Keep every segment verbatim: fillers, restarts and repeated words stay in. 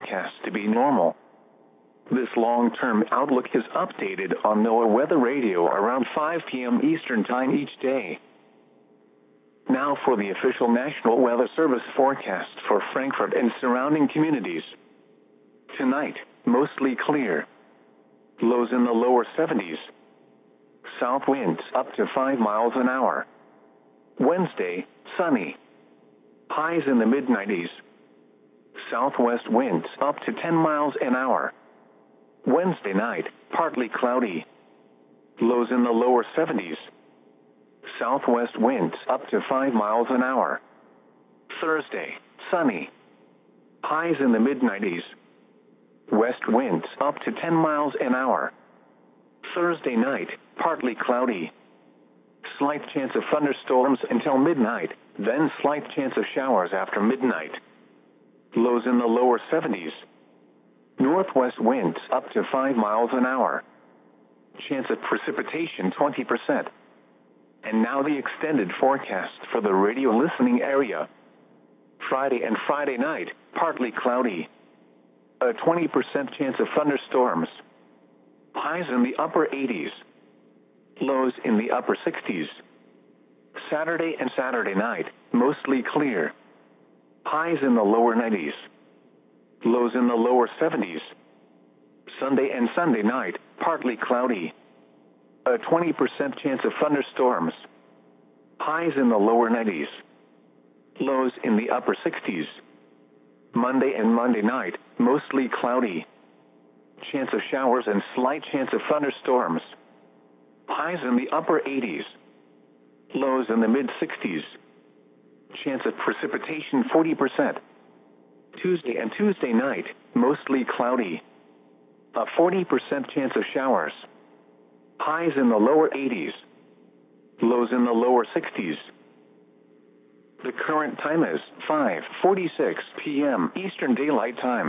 forecast to be normal. This long-term outlook is updated on NOAA Weather Radio around five p.m. Eastern Time each day. Now for the official National Weather Service forecast for Frankfurt and surrounding communities. Tonight, mostly clear. Lows in the lower seventies. South winds up to five miles an hour. Wednesday, sunny. Highs in the mid nineties. Southwest winds up to ten miles an hour. Wednesday night, partly cloudy. Lows in the lower seventies. Southwest winds up to five miles an hour. Thursday, sunny. Highs in the mid nineties. West winds up to ten miles an hour. Thursday night, partly cloudy. Slight chance of thunderstorms until midnight, then slight chance of showers after midnight. Lows in the lower seventies. Northwest winds up to five miles an hour. Chance of precipitation twenty percent. And now the extended forecast for the radio listening area. Friday and Friday night, partly cloudy. A twenty percent chance of thunderstorms. Highs in the upper eighties. Lows in the upper sixties. Saturday and Saturday night, mostly clear. Highs in the lower nineties. Lows in the lower seventies. Sunday and Sunday night, partly cloudy. A twenty percent chance of thunderstorms. Highs in the lower nineties. Lows in the upper sixties. Monday and Monday night, mostly cloudy. Chance of showers and slight chance of thunderstorms. Highs in the upper eighties. Lows in the mid sixties. Chance of precipitation forty percent. Tuesday and Tuesday night, mostly cloudy. A forty percent chance of showers. Highs in the lower eighties. Lows in the lower sixties. The current time is five forty-six p.m. Eastern Daylight Time.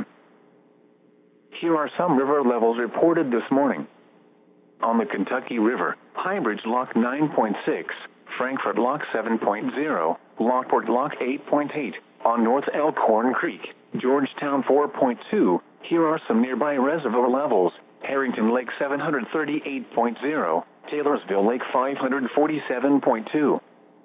Here are some river levels reported this morning. On the Kentucky River, Highbridge Lock nine point six, Frankfurt Lock seven point zero, Lockport Lock eight point eight, on North Elkhorn Creek, Georgetown four point two. Here are some nearby reservoir levels. Harrington Lake seven hundred thirty-eight point zero, Taylorsville Lake five hundred forty-seven point two.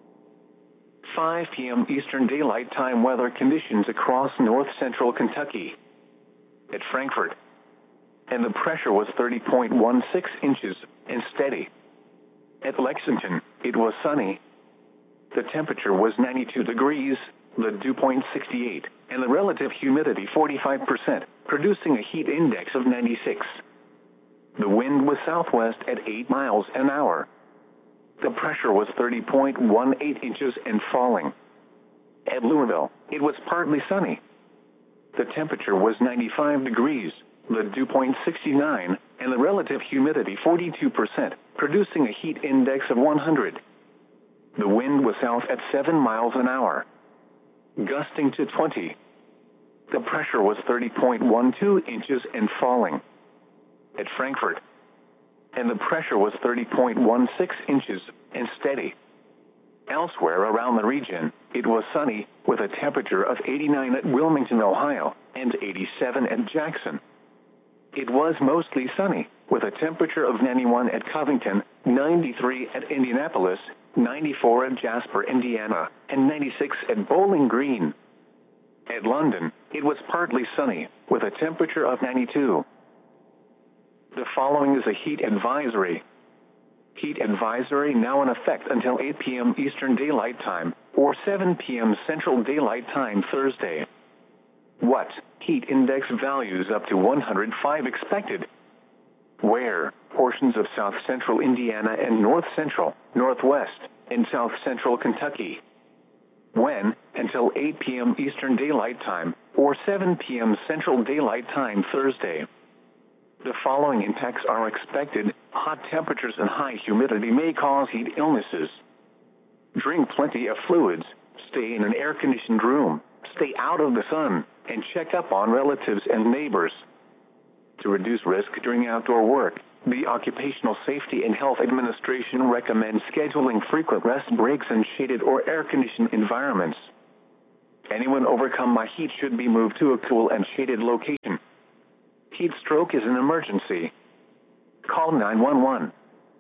five p.m. Eastern Daylight Time weather conditions across north central Kentucky. At Frankfurt, and the pressure was thirty point one six inches and steady. At Lexington, it was sunny. The temperature was ninety-two degrees, the dew point sixty-eight, and the relative humidity forty-five percent, producing a heat index of ninety-six. The wind was southwest at eight miles an hour. The pressure was thirty point one eight inches and falling. At Louisville, it was partly sunny. The temperature was ninety-five degrees, the dew point sixty-nine, and the relative humidity forty-two percent, producing a heat index of one hundred. The wind was south at seven miles an hour, gusting to twenty. The pressure was thirty point one two inches and falling. At Frankfurt, and the pressure was thirty point one six inches and steady. Elsewhere around the region, it was sunny, with a temperature of eighty-nine at Wilmington, Ohio, and eighty-seven at Jackson. It was mostly sunny, with a temperature of ninety-one at Covington, ninety-three at Indianapolis, ninety-four at Jasper, Indiana, and ninety-six at Bowling Green. At London, it was partly sunny, with a temperature of ninety-two. The following is a heat advisory. Heat advisory now in effect until eight p.m. Eastern Daylight Time, or seven p.m. Central Daylight Time Thursday. What? Heat index values up to one hundred five expected. Where? Portions of south central Indiana and north central, northwest, and south central Kentucky. When? Until eight p.m. Eastern Daylight Time, or seven p.m. Central Daylight Time Thursday. The following impacts are expected. Hot temperatures and high humidity may cause heat illnesses. Drink plenty of fluids, stay in an air-conditioned room, stay out of the sun, and check up on relatives and neighbors. To reduce risk during outdoor work, the Occupational Safety and Health Administration recommends scheduling frequent rest breaks in shaded or air-conditioned environments. Anyone overcome by heat should be moved to a cool and shaded location. heat stroke is an emergency. Call nine one one.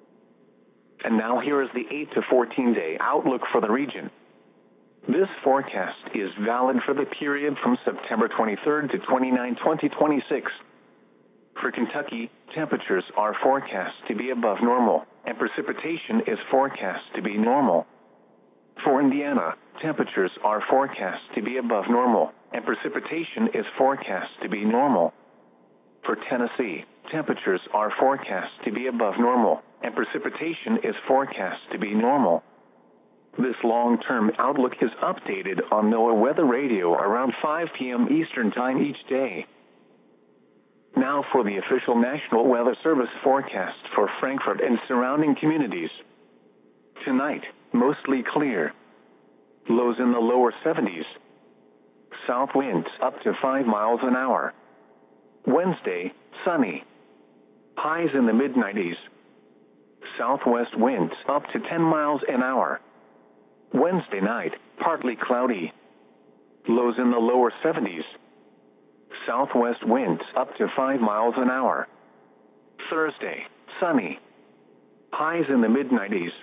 And now here is the eight to fourteen day outlook for the region. This forecast is valid for the period from September twenty-third to twenty-ninth, twenty twenty-six. For Kentucky, temperatures are forecast to be above normal, and precipitation is forecast to be normal. For Indiana, temperatures are forecast to be above normal, and precipitation is forecast to be normal. For Tennessee, temperatures are forecast to be above normal, and precipitation is forecast to be normal. This long-term outlook is updated on NOAA Weather Radio around five p m Eastern Time each day. Now for the official National Weather Service forecast for Frankfort and surrounding communities. Tonight, mostly clear. Lows in the lower seventies. South winds up to five miles an hour. Wednesday, sunny. Highs in the mid nineties. Southwest winds up to ten miles an hour. Wednesday night, partly cloudy. Lows in the lower seventies. Southwest winds up to five miles an hour. Thursday, sunny. Highs in the mid nineties.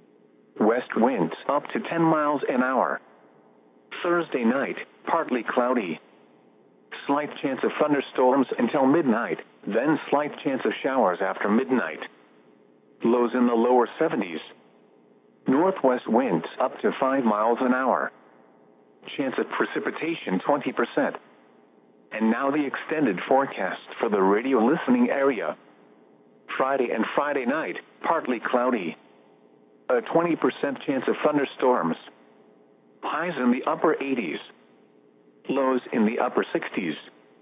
West winds up to ten miles an hour. Thursday night, partly cloudy. Slight chance of thunderstorms until midnight, then slight chance of showers after midnight. Lows in the lower seventies. Northwest winds up to five miles an hour. Chance of precipitation twenty percent. And now the extended forecast for the radio listening area. Friday and Friday night, partly cloudy. A twenty percent chance of thunderstorms. Highs in the upper eighties. Lows in the upper sixties.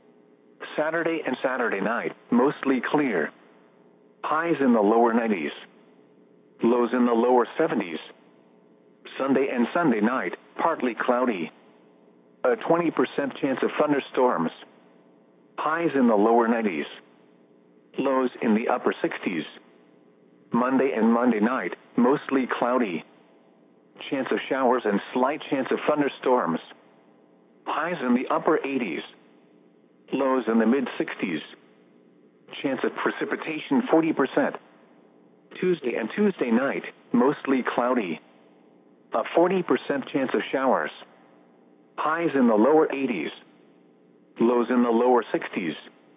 Saturday and Saturday night, mostly clear. Highs in the lower nineties. Lows in the lower seventies. Sunday and Sunday night, partly cloudy. A twenty percent chance of thunderstorms. Highs in the lower nineties. Lows in the upper sixties. Monday and Monday night, mostly cloudy. Chance of showers and slight chance of thunderstorms. Highs in the upper eighties. Lows in the mid sixties. Chance of precipitation forty percent. Tuesday and Tuesday night, mostly cloudy. A forty percent chance of showers. Highs in the lower eighties. Lows in the lower sixties.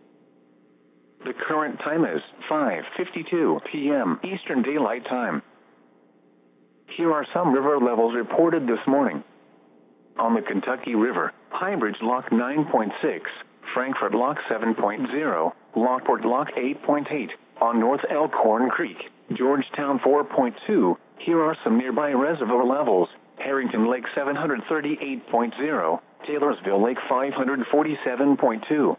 The current time is five fifty-two p m Eastern Daylight Time. Here are some river levels reported this morning. On the Kentucky River, Highbridge Lock nine point six, Frankfort Lock seven point zero, Lockport Lock eight point eight, on North Elkhorn Creek, Georgetown four point two. Here are some nearby reservoir levels. Harrington Lake seven thirty-eight point zero, Taylorsville Lake five forty-seven point two.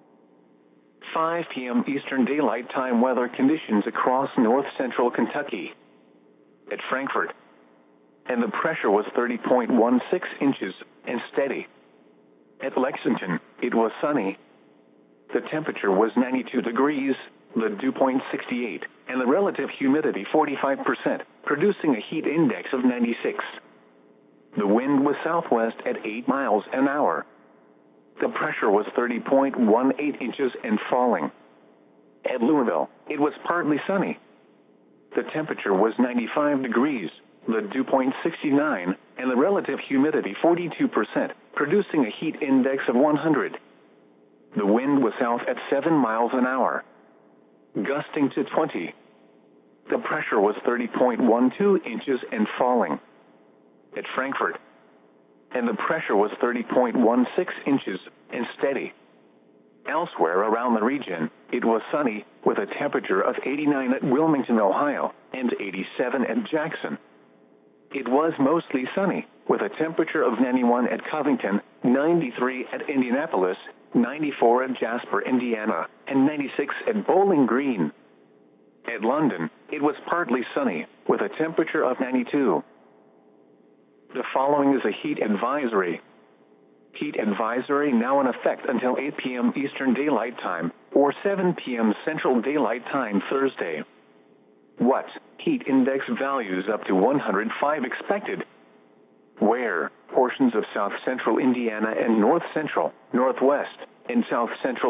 five p m Eastern Daylight Time weather conditions across north central Kentucky. At Frankfort, and the pressure was thirty point one six inches and steady. At Lexington, it was sunny. The temperature was ninety-two degrees, the dew point sixty-eight, and the relative humidity forty-five percent, producing a heat index of ninety-six. The wind was southwest at eight miles an hour. The pressure was thirty point one eight inches and falling. At Louisville, it was partly sunny. The temperature was ninety-five degrees, the dew point sixty-nine, and the relative humidity forty-two percent, producing a heat index of one hundred. The wind was south at seven miles an hour, gusting to twenty. The pressure was thirty point one two inches and falling. At Frankfort, and the pressure was thirty point one six inches and steady. Elsewhere around the region, it was sunny, with a temperature of eighty-nine at Wilmington, Ohio, and eighty-seven at Jackson. It was mostly sunny, with a temperature of ninety-one at Covington, ninety-three at Indianapolis, ninety-four at Jasper, Indiana, and ninety-six at Bowling Green. At London, it was partly sunny, with a temperature of ninety-two. The following is a heat advisory. Heat advisory now in effect until eight p m Eastern Daylight Time, or seven p m Central Daylight Time Thursday. What? Heat index values up to one hundred five expected. Where? Portions of south central Indiana and north central, northwest, and south central